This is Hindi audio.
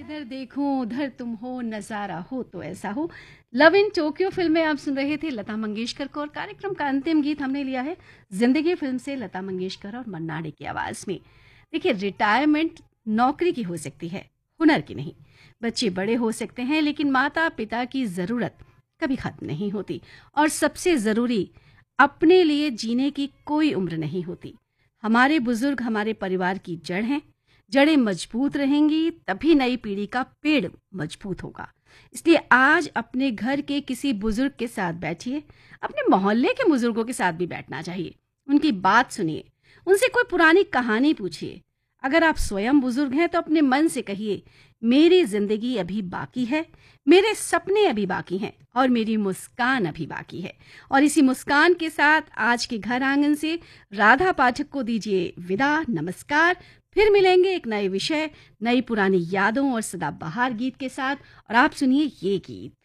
जिधर देखूं उधर तुम हो, नजारा हो तो ऐसा हो। लव इन टोक्यो फिल्म में आप सुन रहे थे लता मंगेशकर को, और कार्यक्रम का अंतिम गीत हमने लिया है जिंदगी फिल्म से लता मंगेशकर और मन्ना डे की आवाज में। देखिए, रिटायरमेंट नौकरी की हो सकती है, हुनर की नहीं। बच्चे बड़े हो सकते हैं, लेकिन माता पिता की जरूरत कभी खत्म नहीं होती। और सबसे जरूरी, अपने लिए जीने की कोई उम्र नहीं होती। हमारे बुजुर्ग हमारे परिवार की जड़ हैं। जड़ें मजबूत रहेंगी तभी नई पीढ़ी का पेड़ मजबूत होगा। इसलिए आज अपने घर के किसी बुजुर्ग के साथ बैठिए। अपने मोहल्ले के बुजुर्गों के साथ भी बैठना चाहिए। उनकी बात सुनिए, उनसे कोई पुरानी कहानी पूछिए। अगर आप स्वयं बुजुर्ग हैं तो अपने मन से कहिए, मेरी जिंदगी अभी बाकी है, मेरे सपने अभी बाकी हैं और मेरी मुस्कान अभी बाकी है। और इसी मुस्कान के साथ आज के घर आंगन से राधा पाठक को दीजिए विदा। नमस्कार। फिर मिलेंगे एक नए विषय, नई पुरानी यादों और सदाबहार गीत के साथ। और आप सुनिए ये गीत।